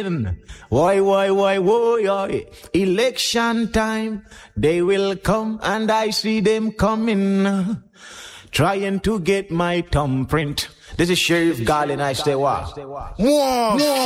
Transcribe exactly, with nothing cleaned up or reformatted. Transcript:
coming. Why, why, why, why, why? Election time, they will come and I see them coming. Trying to get my thumbprint. This is Sheriff Garland, I stay wa. Wow.